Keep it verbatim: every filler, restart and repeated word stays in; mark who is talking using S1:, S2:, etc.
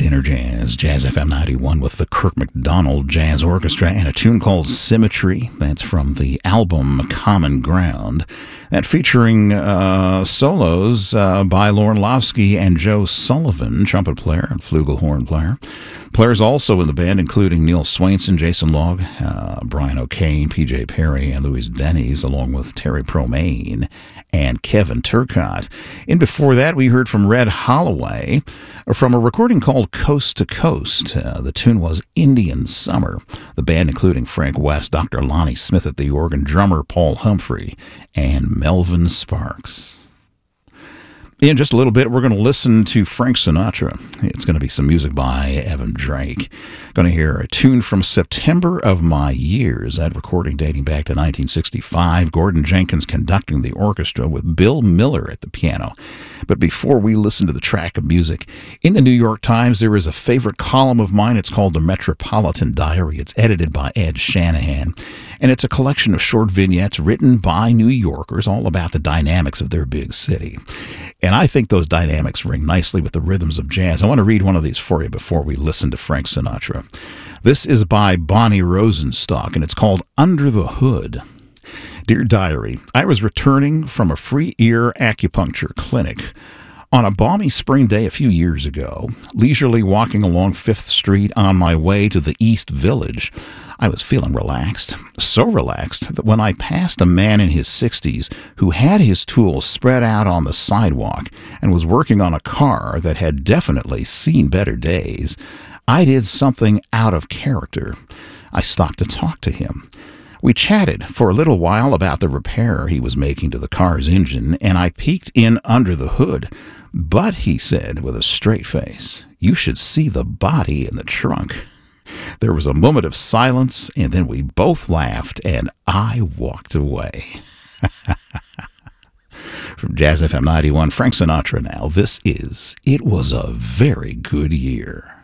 S1: Inner Jazz, Jazz F M ninety-one with the Kirk McDonald Jazz Orchestra and a tune called Symmetry. That's from the album Common Ground. That featuring uh, solos uh, by Lorne Lasky and Joe Sullivan, trumpet player and flugelhorn player. Players also in the band, including Neil Swainson, Jason Logg, uh, Brian O'Kane, P J Perry, and Louis Denny's, along with Terry Promain and Kevin Turcotte. And before that, we heard from Red Holloway from a recording called Coast to Coast. Uh, the tune was Indian Summer. The band, including Frank West, Doctor Lonnie Smith at the organ, drummer Paul Humphrey, and Melvin Sparks. In just a little bit, we're going to listen to Frank Sinatra. It's going to be some music by Evan Drake. Going to hear a tune from September of My Years, that recording dating back to nineteen sixty-five. Gordon Jenkins conducting the orchestra with Bill Miller at the piano. But before we listen to the track of music, in the New York Times, there is a favorite column of mine. It's called The Metropolitan Diary. It's edited by Ed Shanahan, and it's a collection of short vignettes written by New Yorkers all about the dynamics of their big city. And I think those dynamics ring nicely with the rhythms of jazz. I want to read one of these for you before we listen to Frank Sinatra. This is by Bonnie Rosenstock, and it's called Under the Hood. Dear Diary, I was returning from a free ear acupuncture clinic on a balmy spring day a few years ago, leisurely walking along Fifth Street on my way to the East Village. I was feeling relaxed, so relaxed that when I passed a man in his sixties who had his tools spread out on the sidewalk and was working on a car that had definitely seen better days, I did something out of character. I stopped to talk to him. We chatted for a little while about the repair he was making to the car's engine, and I peeked in under the hood. But, he said with a straight face, you should see the body in the trunk. There was a moment of silence, and then we both laughed, and I walked away. From Jazz F M ninety-one, Frank Sinatra now. This is It Was a Very Good Year.